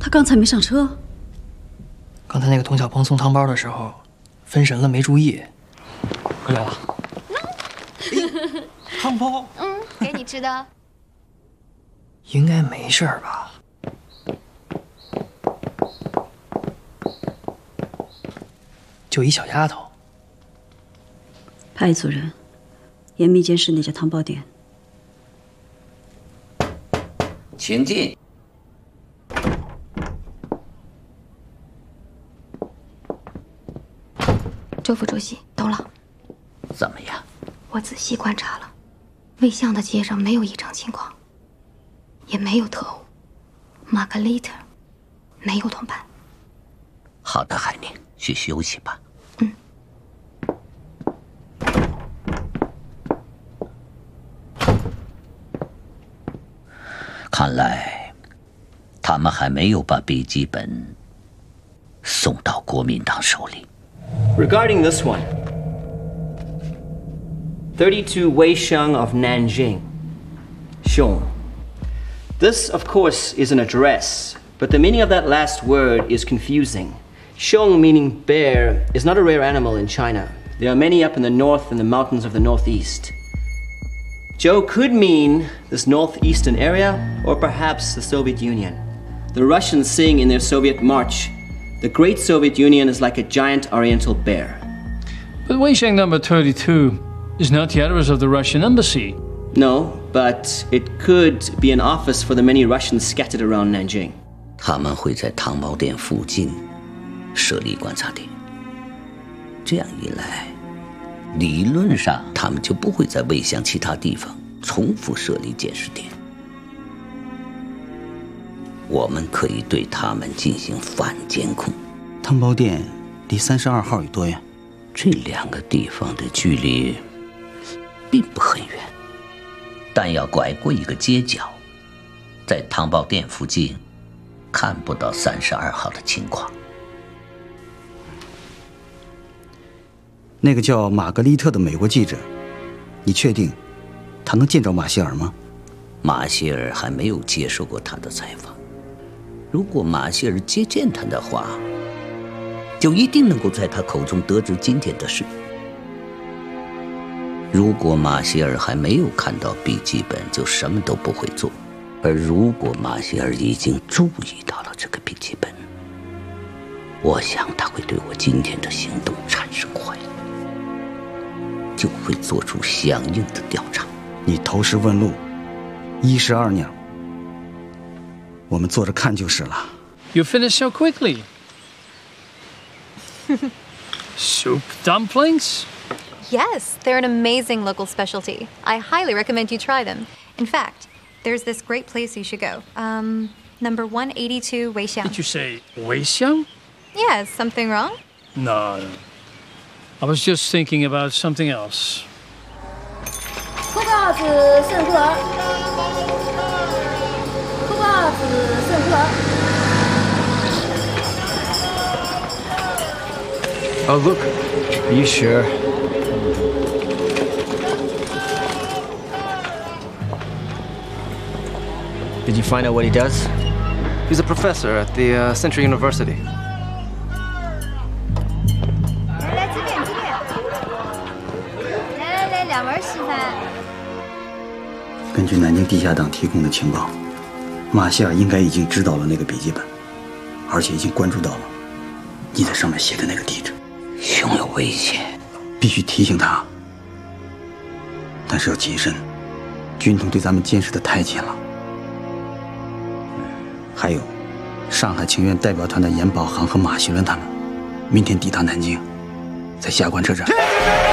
他刚才没上车。 刚才那个童小鹏送汤包的时候，分神了没注意。回来了。汤包。 给你吃的。 应该没事吧？就一小丫头。 派一组人严密监视那家汤包店。 请进。 周副主席，都了。 怎么样？ 我仔细观察了，魏巷的街上没有异常情况，也没有特务。玛格丽特没有同伴。 好的，海宁，去休息吧。看来，他们还没有把笔记本送到国民党手里。 Regarding this one, 32 Wei Xiang of Nanjing, Xiong. This, of course, is an address, but the meaning of that last word is confusing. Xiong, meaning bear, is not a rare animal in China. There are many up in the north and the mountains of the northeast. Zhou could mean this northeastern area, or perhaps the Soviet Union. The Russians sing in their Soviet march, "The great Soviet Union is like a giant oriental bear." But Weixiang number 32 is not the address of the Russian embassy. No, but it could be an office for the many Russians scattered around Nanjing. 他们会在汤包店附近设立观察点，这样一来，理论上他们就不会在魏乡其他地方重复设立监视点。我们可以对他们进行反监控。 汤包店离32号有多远？ 这两个地方的距离并不很远，但要拐过一个街角，在汤包店附近看不到32号的情况。 那个叫玛格丽特的美国记者，你确定他能见着马歇尔吗？ 马歇尔还没有接受过他的采访。如果马歇尔接见他的话，就一定能够在他口中得知今天的事。如果马歇尔还没有看到笔记本，就什么都不会做；而如果马歇尔已经注意到了这个笔记本，我想他会对我今天的行动产生怀疑，就会做出相应的调查。 你投石问路，一石二鸟，我们坐着看就是了。 You finished so quickly. Soup dumplings? Yes, they're an amazing local specialty. I highly recommend you try them. In fact, there's this great place you should go. Number 182 Weixiang. Did you say Weixiang? Yeah, is something wrong? No. I was just thinking about something else. 裤褂子圣库尔，裤褂子圣库尔。 Oh, look. Are you sure? Did you find out what he does? He's a professor at the Central University. 来这边，来两碗稀饭。 根据南京地下党提供的情报，马歇尔应该已经知道了那个笔记本，而且已经关注到了你在上面写的那个地址。 凶有危险， 必须提醒他。但是要谨慎，军统对咱们监视的太紧了。还有，上海情愿代表团的严宝航和马锡伦他们，明天抵达南京，在下关车站。